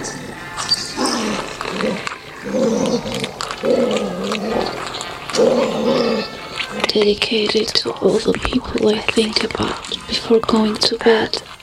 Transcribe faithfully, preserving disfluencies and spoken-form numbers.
Dedicated to all the people I think about before going to bed.